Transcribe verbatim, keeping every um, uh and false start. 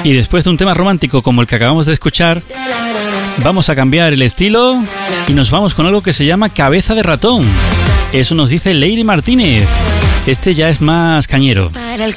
Y después de un tema romántico como el que acabamos de escuchar, vamos a cambiar el estilo y nos vamos con algo que se llama Cabeza de Ratón. Eso nos dice Lady Martínez. Este ya es más cañero. Para el